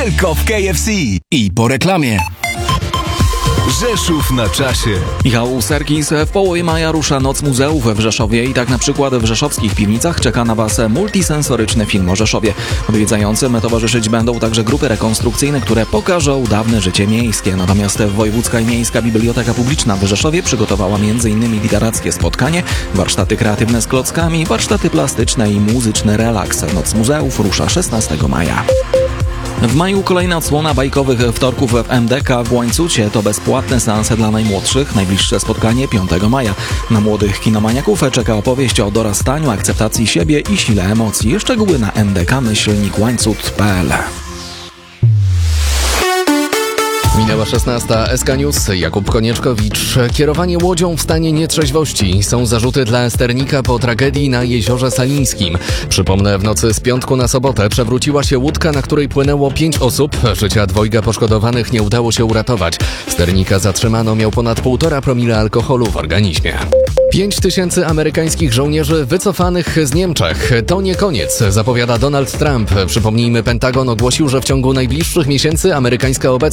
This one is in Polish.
tylko w KFC. I po reklamie. Rzeszów na czasie. Michał Serkis. W połowie maja rusza Noc Muzeów w Rzeszowie i tak na przykład w rzeszowskich piwnicach czeka na Was multisensoryczny film o Rzeszowie. Odwiedzającym towarzyszyć będą także grupy rekonstrukcyjne, które pokażą dawne życie miejskie. Natomiast Wojewódzka i Miejska Biblioteka Publiczna w Rzeszowie przygotowała m.in. literackie spotkanie, warsztaty kreatywne z klockami, warsztaty plastyczne i muzyczny relaks. Noc Muzeów rusza 16 maja. W maju kolejna odsłona bajkowych wtorków w MDK w Łańcucie. To bezpłatne seanse dla najmłodszych. Najbliższe spotkanie 5 maja. Na młodych kinomaniaków czeka opowieść o dorastaniu, akceptacji siebie i sile emocji. Szczegóły na mdk-łańcut.pl. Minęła 16. SK News. Jakub Konieczkowicz. Kierowanie łodzią w stanie nietrzeźwości. Są zarzuty dla sternika po tragedii na Jeziorze Salińskim. Przypomnę, w nocy z piątku na sobotę przewróciła się łódka, na której płynęło 5 osób. Życia 2 poszkodowanych nie udało się uratować. Sternika zatrzymano, miał ponad 1,5 promila alkoholu w organizmie. 5000 amerykańskich żołnierzy wycofanych z Niemczech. To nie koniec, zapowiada Donald Trump. Przypomnijmy, Pentagon ogłosił, że w ciągu najbliższych miesięcy amerykańska obecność